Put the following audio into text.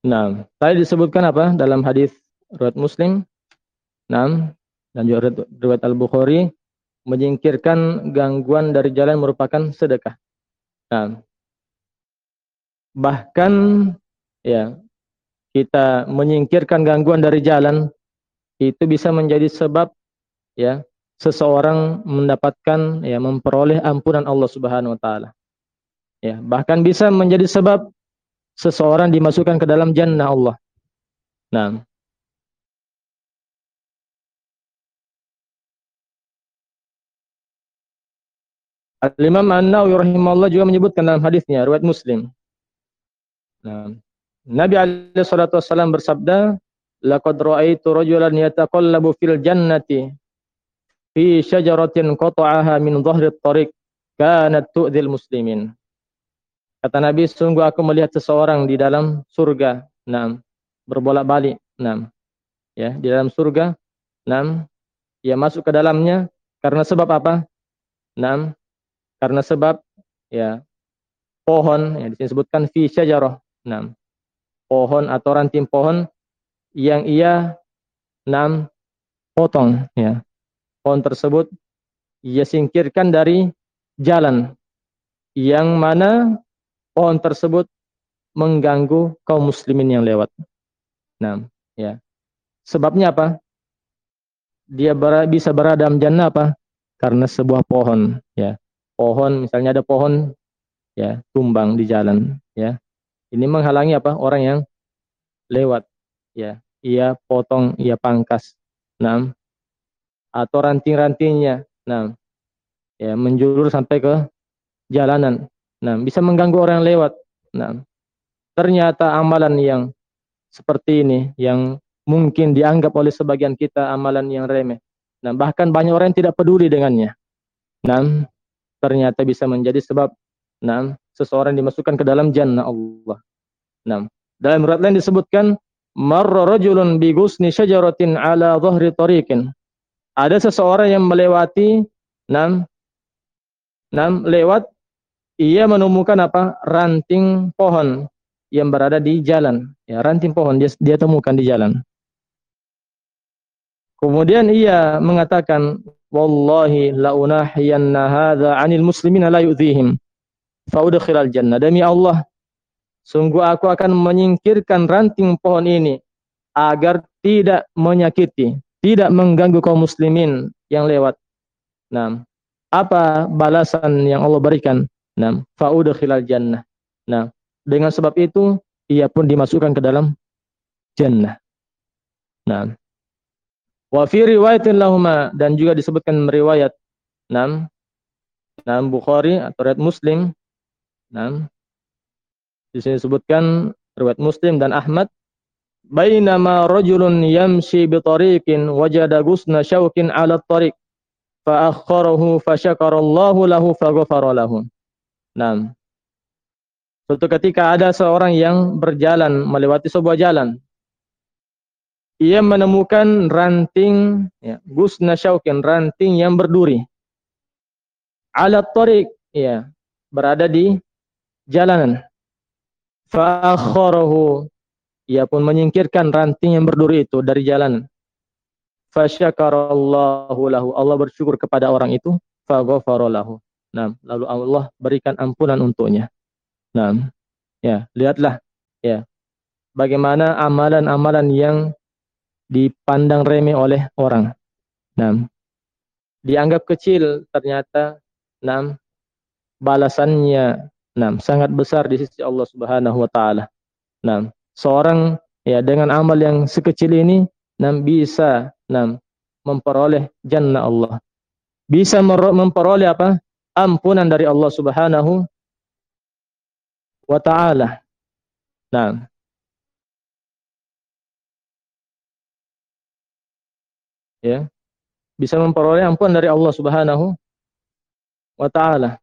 Nah, tadi disebutkan apa dalam hadis riwayat Muslim, nah, dan juga riwayat Al-Bukhari, menyingkirkan gangguan dari jalan merupakan sedekah. Nah, bahkan ya, kita menyingkirkan gangguan dari jalan itu bisa menjadi sebab ya seseorang mendapatkan ya memperoleh ampunan Allah Subhanahu wa taala. Ya, bahkan bisa menjadi sebab seseorang dimasukkan ke dalam jannah Allah. Nah, Al-Imam An-Nawawi rahimahullah juga menyebutkan dalam hadisnya riwayat Muslim. Nah, Nabi alaihi salatu wasallam bersabda, "Laqad ra'aitu rajulan yataqallabu fil jannati fi syajaratin qata'aha min dhahri at-tariq kanat tu'dhil muslimin." Kata Nabi, sungguh aku melihat seseorang di dalam surga, nah, berbolak-balik, nah, ya, di dalam surga, nah, ia masuk ke dalamnya karena sebab apa? Nah, karena sebab ya pohon yang disebutkan fi syajarah, nah, pohon atau ranting pohon yang ia potong, ya. Pohon tersebut ia singkirkan dari jalan yang mana pohon tersebut mengganggu kaum muslimin yang lewat. Nah, ya. Sebabnya apa? Dia bisa berada dalam jannah apa? Karena sebuah pohon, ya. Pohon, misalnya ada pohon ya tumbang di jalan, ya. Ini menghalangi apa? Orang yang lewat, ya. Ia potong, ia pangkas. Nah, atau ranting-rantingnya. Nah, ya menjulur sampai ke jalanan. Nah, bisa mengganggu orang yang lewat. Nah, ternyata amalan yang seperti ini yang mungkin dianggap oleh sebagian kita amalan yang remeh. Nah, bahkan banyak orang yang tidak peduli dengannya. Nah, ternyata bisa menjadi sebab seseorang dimasukkan ke dalam jannah Allah. Nah, dalam riwayat lain disebutkan marra rajulun bi ghusni syajaratin ala dhahri tariqin. Ada seseorang yang melewati nam lewat ia menemukan apa? Ranting pohon yang berada di jalan. Ya, ranting pohon dia temukan di jalan. Kemudian ia mengatakan, "Wallahi la unahiyanna hadza 'anil muslimina la yu'dhihim fa udkhilal jannah." Demi Allah, sungguh aku akan menyingkirkan ranting pohon ini agar tidak menyakiti, tidak mengganggu kaum muslimin yang lewat. Nah, apa balasan yang Allah berikan? Nah, fa udkhilal jannah. Nah, dengan sebab itu ia pun dimasukkan ke dalam jannah. Nah, wa fi riwayatin lahuma dan juga disebutkan riwayat Nam Bukhari atau riwayat Muslim. Nam di sini disebutkan riwayat Muslim dan Ahmad, bainama rajulun yamshi bi tariqin wajada ghusna syaukin 'ala at-tariq fa akhkharahu fa syakarallahu lahu fa ghafara lahu. Nam, suatu ketika ada seorang yang berjalan melewati sebuah jalan. Ia menemukan ranting ya, ghusna syaukin, ranting yang berduri. 'Ala at-tariq, ya, berada di jalanan. Fa'akharahu, ia pun menyingkirkan ranting yang berduri itu dari jalan. Fasyakarallahu lahu, Allah bersyukur kepada orang itu. Faghafara lahu. Nah, lalu Allah berikan ampunan untuknya. Nah, ya, lihatlah ya, bagaimana amalan-amalan yang dipandang remeh oleh orang. Nah, dianggap kecil, ternyata balasannya sangat besar di sisi Allah Subhanahu wa taala. Seorang ya dengan amal yang sekecil ini bisa memperoleh jannah Allah. Bisa memperoleh apa? Ampunan dari Allah Subhanahu wa taala. Nah, ya, bisa memperoleh ampunan dari Allah Subhanahu wa taala.